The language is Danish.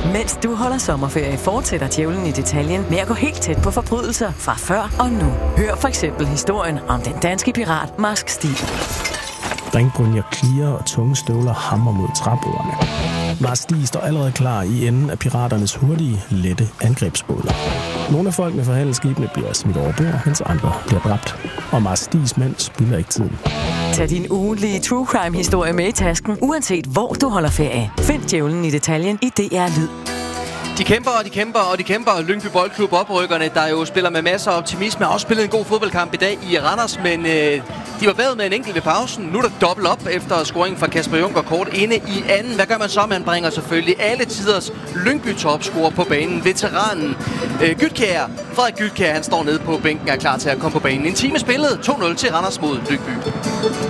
Mens du holder sommerferie, fortsætter djævlen i detaljen med at gå helt tæt på forbrydelser fra før og nu. Hør for eksempel historien om den danske pirat Marsk Stig. Drinkbrynjer klirer og tunge støvler hammer mod træbordene. Marsk Stig står allerede klar i enden af piraternes hurtige, lette angrebsbåder. Nogle af folkene fra handelsskibene bliver smidt over bord, mens andre bliver dræbt. Og Marsk Stigs mænd spilder ikke tiden. Tag din ugentlige true crime-historie med i tasken, uanset hvor du holder ferie. Find djævlen i detaljen i DR Lyd. De kæmper. Lyngby Boldklub, oprykkerne, der jo spiller med masser af optimisme, har også spillet en god fodboldkamp i dag i Randers, men de var bagud med en enkelt ved pausen. Nu er der dobbelt op efter scoringen fra Kasper Junker kort inde i anden. Hvad gør man så? Man bringer selvfølgelig alle tiders Lyngby topscorer på banen. Veteranen Frederik Gytkjær, han står nede på bænken og er klar til at komme på banen. En time spillet, 2-0 til Randers mod Lyngby.